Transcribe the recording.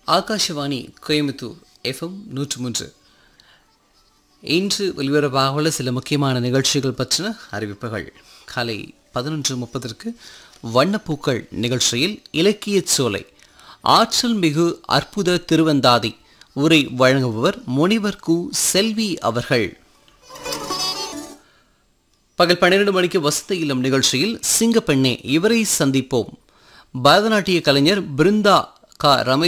Akashvani Coimbatore FM 103. இன்று ஒலிபரப்பாக சில முக்கியமான நிகழ்ச்சிகள் பற்றின அறிவிப்புகள். காலை 11:30 வண்ணப்பூக்கள் நிகழ்ச்சியில் இலக்கியச் சோலை ஆற்றல் மிகு அற்புத திருவந்தாதி உரை வழங்குபவர் முனிவர் கு. செல்வி அவர்கள். பகல் 12 மணிக்கு வசந்த இல்லம் நிகழ்ச்சியில் சிங்கப்பெண்ணே இவரை சந்திப்போம். பரதநாட்டிய கலைஞர் பிருந்தா க. ரமேஷ்